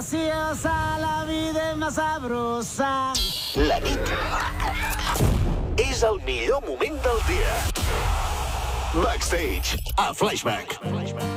graciosa, la vida es más sabrosa. La nit és el millor moment del dia. Backstage, a Flashback.